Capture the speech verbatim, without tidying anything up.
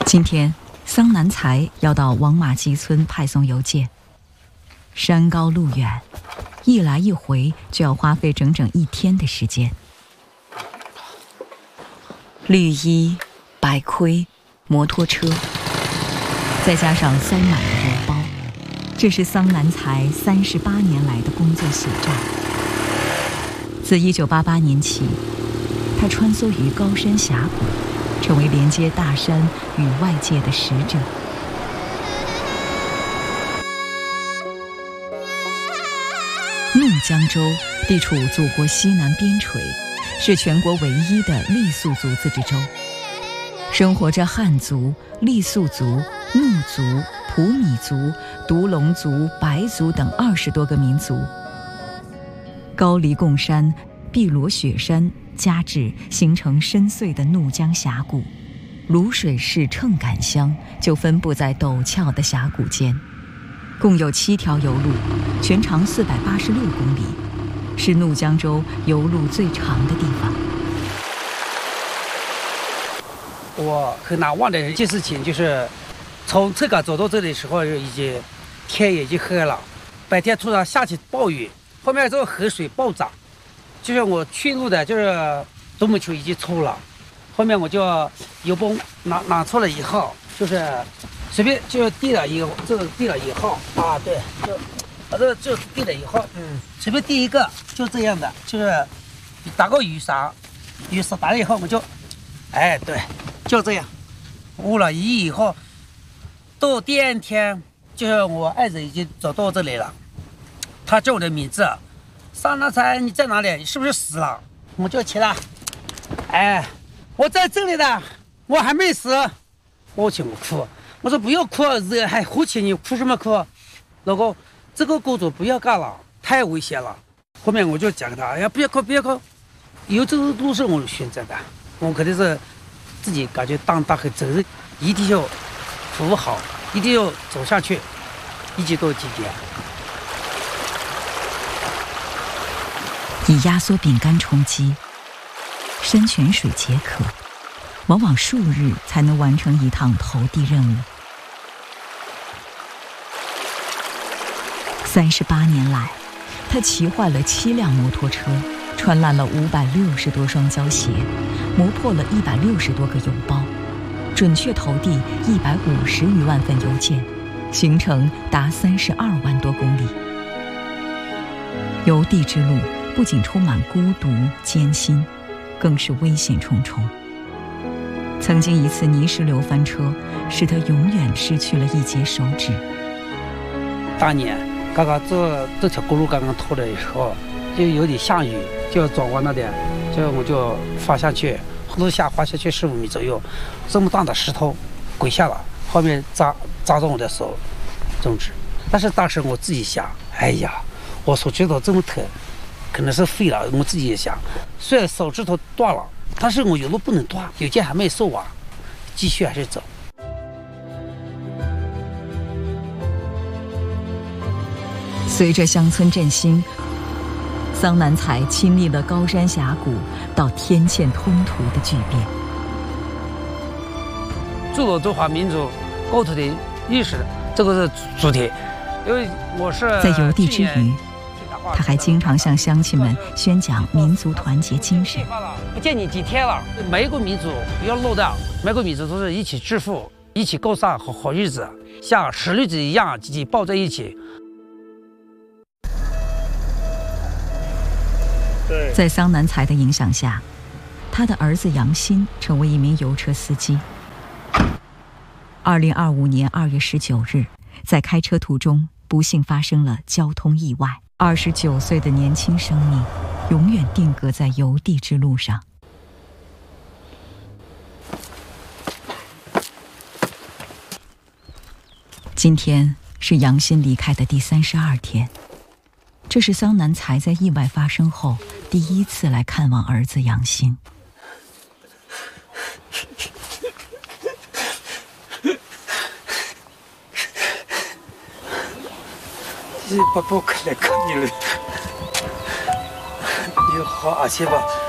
今天，桑南才要到王马集村派送邮件。山高路远，一来一回就要花费整整一天的时间。绿衣、白盔、摩托车，再加上塞满了邮包，这是桑南才三十八年来的工作血债。自一九八八年起，他穿梭于高山峡谷，成为连接大山与外界的使者。怒江州地处祖国西南边陲，是全国唯一的傈僳族自治州，生活着汉族、傈僳族、怒族、普米族、独龙族、白族等二十多个民族。高黎贡山、碧罗雪山加至形成深邃的怒江峡谷，卤水市秤杆乡就分布在陡峭的峡谷间，共有七条油路，全长四百八十六公里，是怒江州油路最长的地方。 我很难忘的一件事情就是，从侧岗走到这里的时候，已经天已经黑了，白天突然下起暴雨，后面这个河水暴涨，就是我去路的就是独木桥已经抽了，后面我就油泵拿拿出了以后，就是随便就递了一个，这个递了一号啊，对，就啊这就递了一号，嗯，随便递一个，就这样的，就是打个雨伞，雨伞打了以后我就，哎，对，就这样，捂了一以后，到第二天，就是我爱人已经走到这里了，他叫我的名字，桑南才你在哪里？你是不是死了？我就起来，哎，我在这里的，我还没死，我请我哭。我说不要哭，人还活起，你哭什么哭？老公，这个工作不要干了，太危险了。后面我就讲给他，哎呀，不要哭，不要哭，以后这个路是我选择的，我肯定是自己感觉担当和责任，一定要服务好，一定要走下去，一直到今天。 以压缩饼干充饥，山泉水解渴，往往数日才能完成一趟投递任务。三十八年来，他骑坏了七辆摩托车，穿烂了五百六十多双胶鞋，磨破了一百六十多个邮包，准确投递一百五十余万份邮件，行程达三十二万多公里。邮递之路不仅充满孤独艰辛，更是危险重重。曾经一次泥石流翻车，使他永远失去了一截手指。 当年刚刚这这条公路刚刚通的时候，就有点下雨，就要转弯那点，就我就滑下去，路下滑下去十五米左右，这么大的石头滚下了，后面扎扎中我的手中指。但是当时我自己想，哎呀，我手指头这么疼，可能是废了。我自己也想，虽然手指头断了，但是我有路不能断，邮件还没送完，继续还是走。 随着乡村振兴，桑南才亲历了高山峡谷到天堑吞吐的巨变。 注入中华民族高土的意识，这个是主题。因为我是在邮递之余，他还经常向乡亲们宣讲民族团结精神。 不见你几天了，每一个民族不要漏掉，每个民族都是一起致富，一起过上好好日子，像石榴子一样自己抱在一起。 在桑南才的影响下，他的儿子杨新成为一名油车司机。二零二五年二月十九日，在开车途中不幸发生了交通意外，二十九岁的年轻生命永远定格在邮递之路上。今天是杨新离开的第三十二天，这是桑南才在意外发生后第一次来看望儿子杨新。 爸爸，我来看你了，你好安心吧。